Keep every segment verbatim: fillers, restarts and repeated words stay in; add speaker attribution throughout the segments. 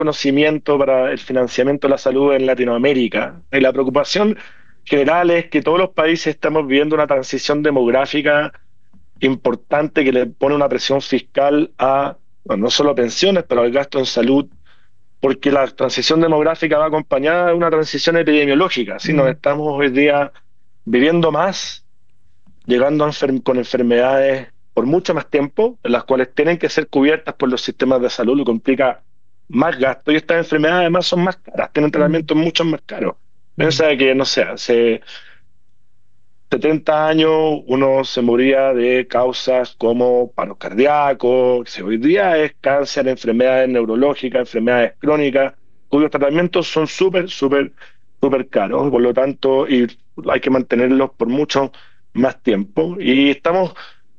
Speaker 1: conocimiento para el financiamiento de la salud en Latinoamérica. Y la preocupación general es que todos los países estamos viviendo una transición demográfica importante que le pone una presión fiscal a, bueno, no solo a pensiones, pero al gasto en salud, porque la transición demográfica va acompañada de una transición epidemiológica. ¿Sí? Nos estamos hoy día viviendo más, llegando a enfer- con enfermedades por mucho más tiempo, en las cuales tienen que ser cubiertas por los sistemas de salud, lo que implica más gasto, y estas enfermedades además son más caras, tienen tratamientos mucho más caros. Piensa que, no sé, hace setenta años uno se moría de causas como paro cardíaco, que hoy día es cáncer, enfermedades neurológicas, enfermedades crónicas, cuyos tratamientos son súper, súper, súper caros, por lo tanto, y hay que mantenerlos por mucho más tiempo. Y estamos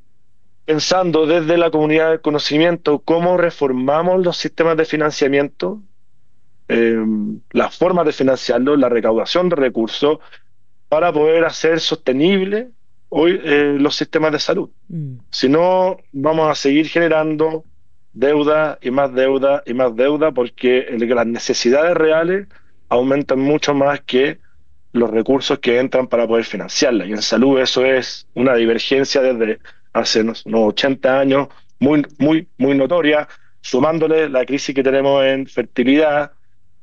Speaker 1: pensando desde la comunidad del conocimiento cómo reformamos los sistemas de financiamiento, eh, las formas de financiarlo, la recaudación de recursos, para poder hacer sostenible hoy eh, los sistemas de salud. Mm. Si no, vamos a seguir generando deuda y más deuda y más deuda, porque el, las necesidades reales aumentan mucho más que los recursos que entran para poder financiarla. Y en salud eso es una divergencia desde hace unos, unos ochenta años, muy, muy, muy notoria, sumándole la crisis que tenemos en fertilidad,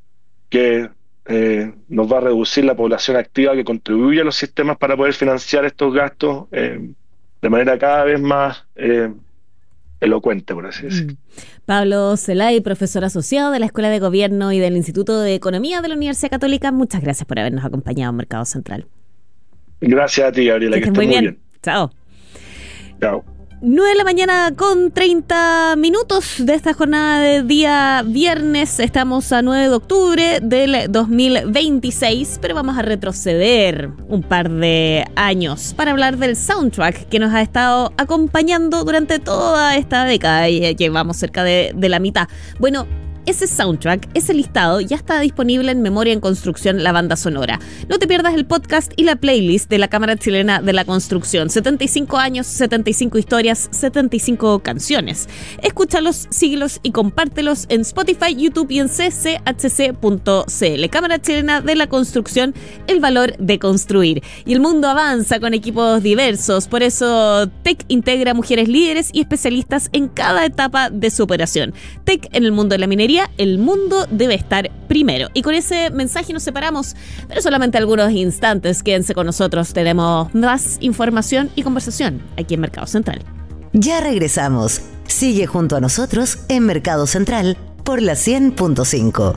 Speaker 1: que eh, nos va a reducir la población activa que contribuye a los sistemas para poder financiar estos gastos eh, de manera cada vez más eh, elocuente, por así decirlo.
Speaker 2: Mm. Pablo Celay, profesor asociado de la Escuela de Gobierno y del Instituto de Economía de la Universidad Católica, muchas gracias por habernos acompañado en Mercado Central.
Speaker 1: Gracias a ti, Gabriela, que, que estés muy bien. bien.
Speaker 2: Chao.
Speaker 1: Chao.
Speaker 2: nueve de la mañana con treinta minutos de esta jornada de día viernes. Estamos a nueve de octubre del dos mil veintiséis, pero vamos a retroceder un par de años para hablar del soundtrack que nos ha estado acompañando durante toda esta década, y llevamos cerca de, de la mitad. Bueno, ese soundtrack, ese listado, ya está disponible en Memoria en Construcción, la banda sonora. No te pierdas el podcast y la playlist de la Cámara Chilena de la Construcción. setenta y cinco años, setenta y cinco historias, setenta y cinco canciones. Escúchalos, síguelos y compártelos en Spotify, YouTube y en c c h c punto c l. Cámara Chilena de la Construcción, el valor de construir. Y el mundo avanza con equipos diversos, por eso T E C integra mujeres líderes y especialistas en cada etapa de su operación. T E C en el mundo de la minería, el mundo debe estar primero. Y con ese mensaje nos separamos, pero solamente algunos instantes. Quédense con nosotros, tenemos más información y conversación aquí en Mercado Central.
Speaker 3: Ya regresamos. Sigue junto a nosotros en Mercado Central por la cien punto cinco.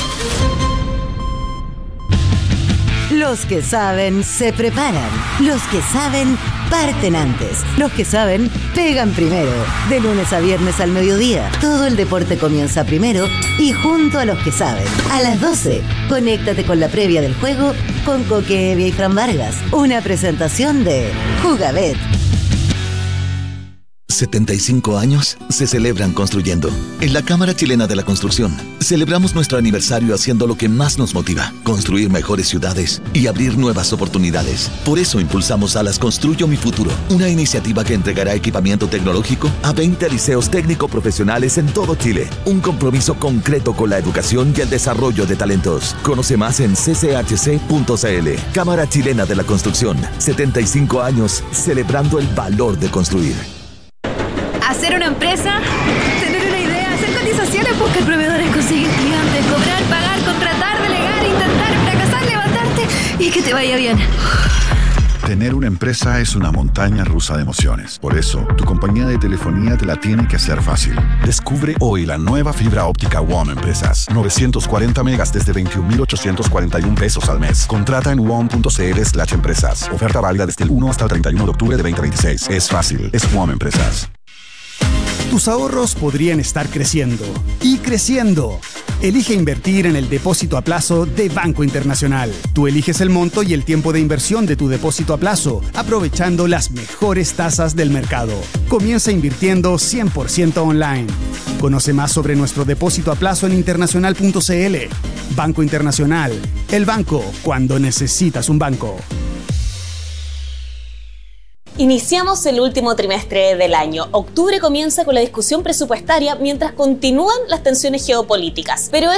Speaker 3: Los que saben se preparan. Los que saben parten antes. Los que saben pegan primero. De lunes a viernes al mediodía. Todo el deporte comienza primero y junto a los que saben. A las doce, conéctate con la previa del juego con Coque Evia y Fran Vargas. Una presentación de Jugabet.
Speaker 4: setenta y cinco años se celebran construyendo. En la Cámara Chilena de la Construcción, celebramos nuestro aniversario haciendo lo que más nos motiva: construir mejores ciudades y abrir nuevas oportunidades. Por eso impulsamos Salas Construyo Mi Futuro, una iniciativa que entregará equipamiento tecnológico a veinte liceos técnico-profesionales en todo Chile. Un compromiso concreto con la educación y el desarrollo de talentos. Conoce más en c c h c punto c l. Cámara Chilena de la Construcción, setenta y cinco años celebrando el valor de construir.
Speaker 5: Hacer una empresa, tener una idea, hacer cotizaciones, buscar proveedores, conseguir clientes, cobrar, pagar, contratar, delegar, intentar, fracasar, levantarte y que te vaya bien.
Speaker 6: Tener una empresa es una montaña rusa de emociones. Por eso, tu compañía de telefonía te la tiene que hacer fácil. Descubre hoy la nueva fibra óptica W O M Empresas. novecientos cuarenta megas desde veintiún mil ochocientos cuarenta y uno pesos al mes. Contrata en w o m punto c l slash empresas. Oferta válida desde el uno hasta el treinta y uno de octubre de veinte veintiséis. Es fácil, es W O M Empresas.
Speaker 7: Tus ahorros podrían estar creciendo y creciendo. Elige invertir en el depósito a plazo de Banco Internacional. Tú eliges el monto y el tiempo de inversión de tu depósito a plazo, aprovechando las mejores tasas del mercado. Comienza invirtiendo cien por ciento online. Conoce más sobre nuestro depósito a plazo en internacional punto c l. Banco Internacional, el banco cuando necesitas un banco.
Speaker 2: Iniciamos el último trimestre del año. Octubre comienza con la discusión presupuestaria mientras continúan las tensiones geopolíticas. Pero